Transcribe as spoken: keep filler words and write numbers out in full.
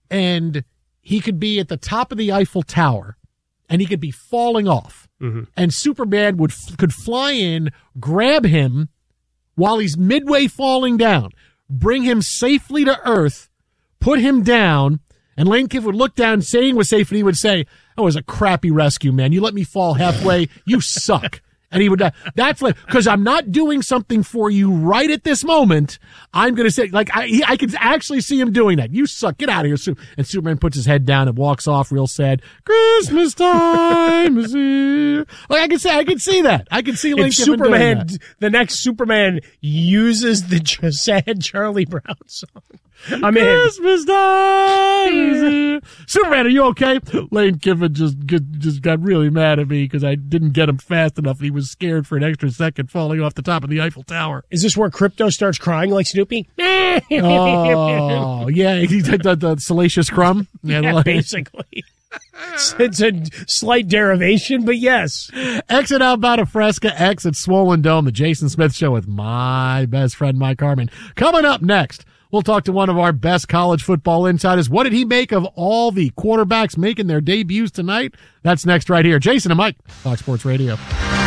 and he could be at the top of the Eiffel Tower, and he could be falling off, mm-hmm. and Superman would could fly in, grab him while he's midway falling down, bring him safely to Earth, put him down, and Lane Kiffin would look down, saying was safe, and he would say, "That was a crappy rescue, man. You let me fall halfway. You suck." And he would, uh, that's like, because I'm not doing something for you right at this moment. I'm going to say, like, I he, I can actually see him doing that. You suck. Get out of here. Su- and Superman puts his head down and walks off real sad. Christmas time is here. Like, I can say, I can see that. I can see Lane Kiffin Superman, doing that. The next Superman uses the ch- sad Charlie Brown song. I'm Christmas in. time is here. Superman, are you okay? Lane Kiffin just just got really mad at me because I didn't get him fast enough. He was scared for an extra second falling off the top of the Eiffel Tower. Is this where Crypto starts crying like Snoopy? Oh, yeah. He's like the, the Salacious Crumb. Yeah, yeah, basically. It's a slight derivation, but yes. Exit Outbound of Fresca, exit Swollen Dome, the Jason Smith Show with my best friend, Mike Harmon. Coming up next, we'll talk to one of our best college football insiders. What did he make of all the quarterbacks making their debuts tonight? That's next right here. Jason and Mike, Fox Sports Radio.